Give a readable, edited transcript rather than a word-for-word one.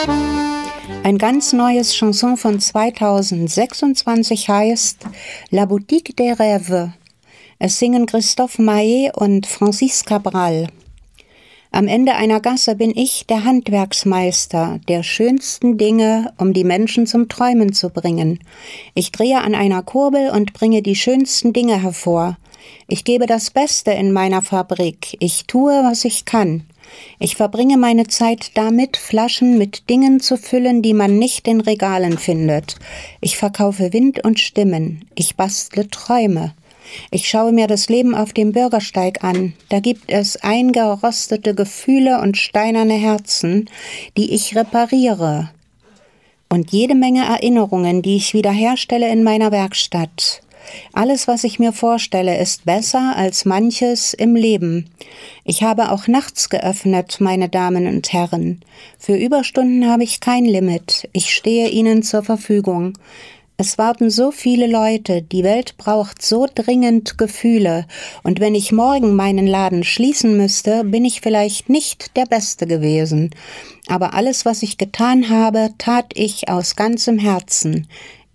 Ein ganz neues Chanson von 2026 heißt La Boutique des Rêves. Es singen Christophe Maé und Francis Cabral. Am Ende einer Gasse bin ich der Handwerksmeister der schönsten Dinge, um die Menschen zum Träumen zu bringen. Ich drehe an einer Kurbel und bringe die schönsten Dinge hervor. Ich gebe das Beste in meiner Fabrik. Ich tue, was ich kann. Ich verbringe meine Zeit damit, Flaschen mit Dingen zu füllen, die man nicht in Regalen findet. Ich verkaufe Wind und Stimmen. Ich bastle Träume. Ich schaue mir das Leben auf dem Bürgersteig an. Da gibt es eingerostete Gefühle und steinerne Herzen, die ich repariere. Und jede Menge Erinnerungen, die ich wiederherstelle in meiner Werkstatt. Alles, was ich mir vorstelle, ist besser als manches im Leben. Ich habe auch nachts geöffnet, meine Damen und Herren. Für Überstunden habe ich kein Limit. Ich stehe Ihnen zur Verfügung. Es warten so viele Leute, die Welt braucht so dringend Gefühle, und wenn ich morgen meinen Laden schließen müsste, bin ich vielleicht nicht der Beste gewesen. Aber alles, was ich getan habe, tat ich aus ganzem Herzen.